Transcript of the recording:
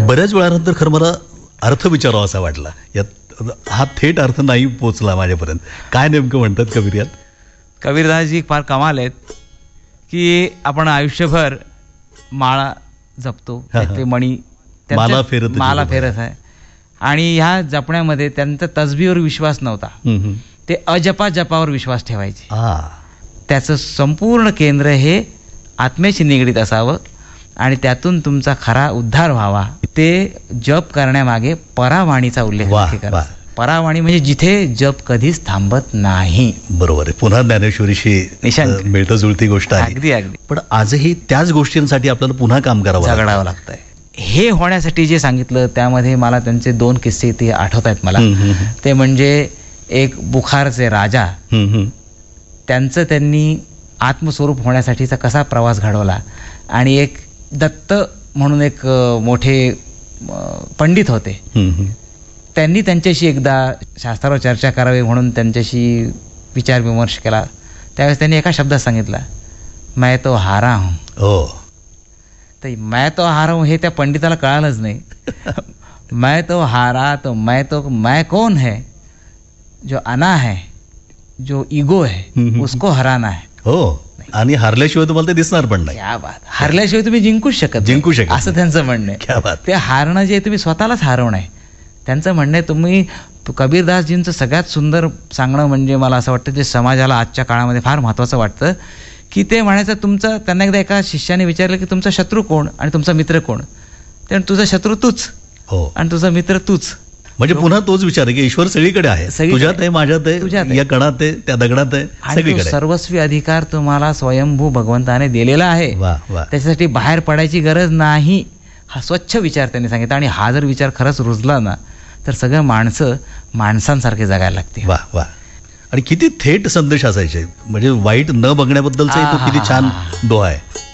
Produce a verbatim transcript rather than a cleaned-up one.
बऱ्याच वेळानंतर खरं मला अर्थ विचारावा असा वाटला. यात हा थेट अर्थ नाही पोचला माझ्यापर्यंत. काय नेमकं म्हणतात कबीर यात? कबीरदासजी फार कमाल आहेत की आपण आयुष्यभर माळा जपतो, ते मणी माला फेरत माला फेरत आहे, आणि ह्या जपण्यामध्ये त्यांचा तसबीवर विश्वास नव्हता, ते अजपा जपावर विश्वास ठेवायचे. त्याचं संपूर्ण केंद्र हे आत्म्याशी निगडीत असावं आणि त्यातून तुमचा खरा उद्धार व्हावा. ते जप करण्यामागे परावाणीचा उल्लेख करा. परावाणी म्हणजे जिथे जप कधीच थांबत नाही. बरोबर आहे. पुन्हा ज्ञानेश्वरीशी मिळतं जुळती गोष्ट आहे. अगदी अगदी. पण आजही त्याच गोष्टींसाठी आपल्याला पुन्हा काम करावं जगडावं लागतंय. हे होण्यासाठी जे सांगितलं त्यामध्ये मला त्यांचे दोन किस्से ते आठवत आहेत मला. ते म्हणजे एक बुखारचे राजा, त्यांचं त्यांनी आत्मस्वरूप होण्यासाठीचा कसा प्रवास घडवला, आणि एक दत्त म्हणून एक मोठे पंडित होते, त्यांनी त्यांच्याशी एकदा शास्त्रावर चर्चा करावी म्हणून त्यांच्याशी विचारविमर्श केला. त्यावेळेस त्यांनी एका शब्दात सांगितला, मैं तो हारा हूँ. हो, तर मैं तो हारा हूँ हे त्या पंडिताला कळालंच नाही. मैं तो हारा तो मैं तो मैं कौन है, जो अना है, जो इगो है, उसको हराना है. हो, आणि हारल्याशिवाय तुम्हाला ते दिसणार पण नाही. क्या बात. हारल्याशिवाय तुम्ही जिंकूच शकत जिंकू शकत असं त्यांचं म्हणणं आहे. क्या बात. ते हारणं जे तुम्ही स्वतःलाच हरवणं आहे त्यांचं म्हणणं आहे. तुम्ही कबीरदासजींचं सगळ्यात सुंदर सांगणं म्हणजे मला असं वाटतं जे समाजाला आजच्या काळामध्ये फार महत्त्वाचं वाटतं, की ते म्हणायचं तुमचं, त्यांना एकदा एका शिष्याने विचारलं की तुमचा शत्रू कोण आणि तुमचा मित्र कोण, तर तुझा शत्रू तूच हो आणि तुझा मित्र तूच. म्हणजे पुन्हा तोच विचार आहे की ईश्वर सगळीकडे आहे, तुझ्यात आहे, माझ्यात आहे, या कणात आहे, त्या दगडात आहे, सगळीकडे. सर्वस्वी अधिकार तुम्हाला स्वयंभू भगवंताने दिलेला आहे. त्याच्यासाठी बाहेर पडायची गरज नाही. हा स्वच्छ विचार त्यांनी सांगितला. आणि हा जर विचार खरंच रुजला ना तर सगळं माणसं माणसांसारखे जगायला लागते. वा वा. आणि किती थेट संदेश असायचे, म्हणजे वाईट न बघण्याबद्दलचा तो किती छान दोहा आहे.